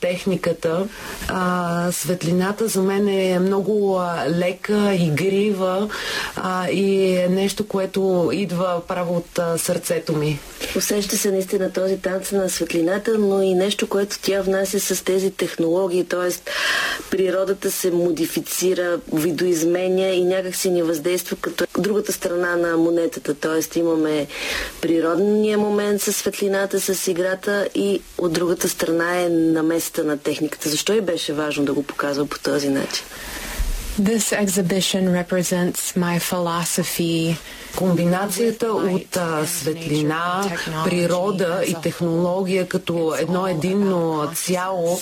техниката. Светлината за мен е много лека, игрива и е нещо, което идва право от сърцето ми. Усеща се наистина този танц на светлината, но и нещо, което тя внася с тези технологии, т.е. природата се модифицира, видоизменя и някак си ни въздейства като другата страна на монетата, т.е. имаме природния момент с светлината, с играта и от другата страна е намесата на техниката. Защо и беше важно да го показва по този начин? This exhibition represents my philosophy. Комбинацията от светлина, природа и технология като едно единно цяло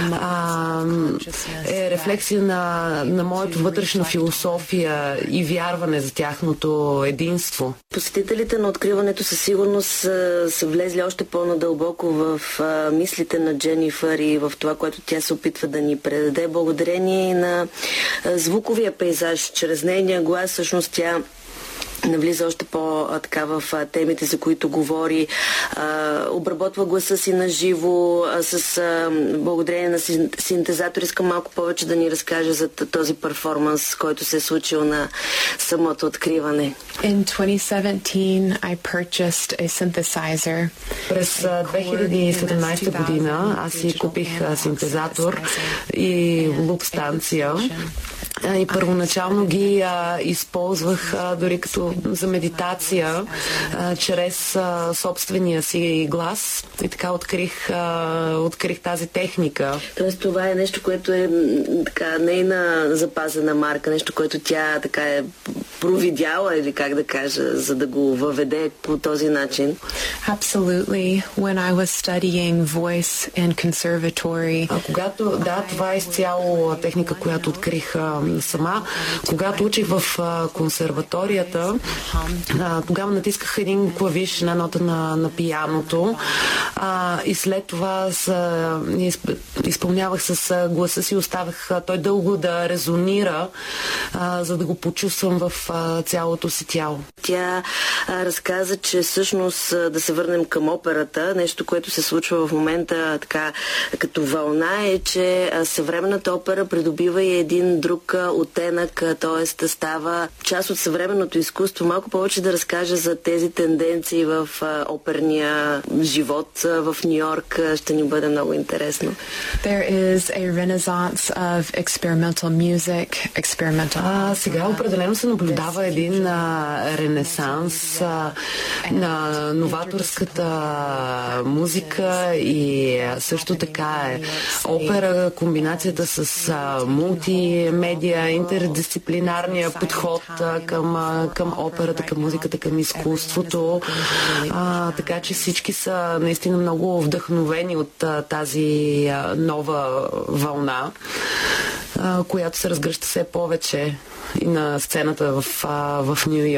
е рефлексия на моята вътрешна философия и вярване за тяхното единство. Посетителите на откриването със сигурност са влезли още по-надълбоко в мислите на Дженифър и в това, което тя се опитва да ни предаде, благодарение на звуковия пейзаж. Чрез нейния глас всъщност тя навлиза още по-така в темите, за които говори, обработва гласа си на живо, благодарение на синтезатор. Искам малко повече да ни разкаже за този перформанс, който се е случил на самото откриване. In 2017, I purchased a synthesizer. През 2017 година аз си купих синтезатор и луп станция. И първоначално ги използвах дори като за медитация, чрез собствения си глас. И така открих тази техника. Тоест това е нещо, което е така нейна запазена марка, нещо, което тя така е провидяла или как да кажа, за да го въведе по този начин. Absolutely. When I was studying voice in conservatory. Това е изцяло техника, която открих сама. Когато учих в консерваторията, тогава натисках един клавиш, една нота на пианото и след това изпълнявах с гласа си, оставях той дълго да резонира, за да го почувствам в цялото си тяло. Тя разказа, че всъщност да се върнем към операта, нещо, което се случва в момента така като вълна е, че съвременната опера придобива и един друг оттенък, т.е. става част от съвременното изкуство. Малко повече да разкажа за тези тенденции в оперния живот в Ню-Йорк. Ще ни бъде много интересно. There is a renaissance of experimental music, сега определено се наблюдава един ренесанс на новаторската музика и също така е опера, комбинацията с мултимедия, интердисциплинарния подход към операта, към музиката, към изкуството. Така че всички са наистина много вдъхновени от тази нова вълна, която се разгръща все повече и на сцената в Ню Йорк.